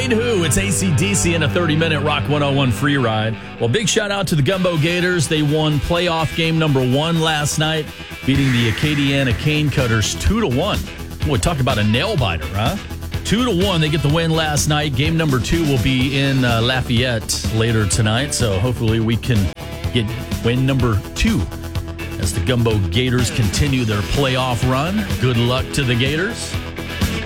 Ain't Who. It's AC/DC in a 30-minute Rock 101 free ride. Well, big shout out to the Gumbo Gators. They won playoff game number 1 last night, beating the Acadiana Cane Cutters 2-1. Boy, talk about a nail-biter, huh? 2-1. They get the win last night. Game number 2 will be in Lafayette later tonight, so hopefully we can get win number 2 as the Gumbo Gators continue their playoff run. Good luck to the Gators.